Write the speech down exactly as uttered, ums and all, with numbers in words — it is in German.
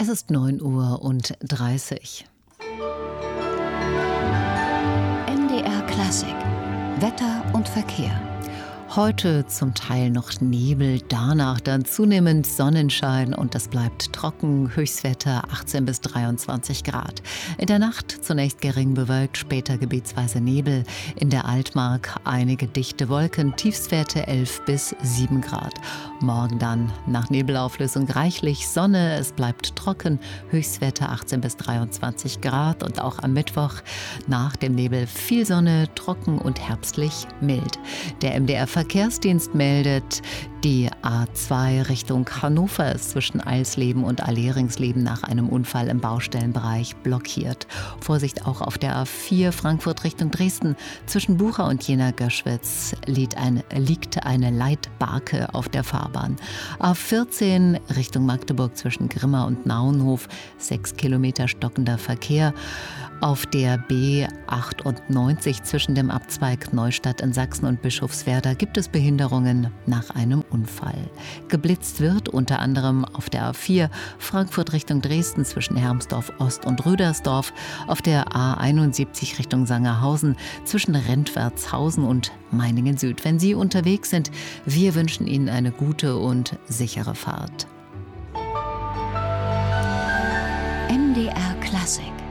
Es ist neun Uhr und dreißig. M D R Klassik. Wetter und Verkehr. Heute zum Teil noch Nebel, danach dann zunehmend Sonnenschein und es bleibt trocken, Höchstwerte achtzehn bis dreiundzwanzig Grad. In der Nacht zunächst gering bewölkt, später gebietsweise Nebel. In der Altmark einige dichte Wolken, Tiefstwerte elf bis sieben Grad. Morgen dann nach Nebelauflösung reichlich Sonne, es bleibt trocken, Höchstwerte achtzehn bis dreiundzwanzig Grad und auch am Mittwoch nach dem Nebel viel Sonne, trocken und herbstlich mild. Der M D R Verkehrsdienst meldet, die A zwei Richtung Hannover ist zwischen Eilsleben und Alleringsleben nach einem Unfall im Baustellenbereich blockiert. Vorsicht auch auf der A vier Frankfurt Richtung Dresden. Zwischen Bucha und Jena-Göschwitz liegt eine, liegt eine Leitbarke auf der Fahrbahn. A vierzehn Richtung Magdeburg zwischen Grimma und Naunhof, sechs Kilometer stockender Verkehr. Auf der B achtundneunzig zwischen dem Abzweig Neustadt in Sachsen und Bischofswerda gibt es Behinderungen nach einem Unfall. Geblitzt wird unter anderem auf der A vier Frankfurt Richtung Dresden zwischen Hermsdorf Ost und Rüdersdorf, auf der A einundsiebzig Richtung Sangerhausen zwischen Rentwertshausen und Meiningen Süd. Wenn Sie unterwegs sind, wir wünschen Ihnen eine gute und sichere Fahrt. M D R Klassik.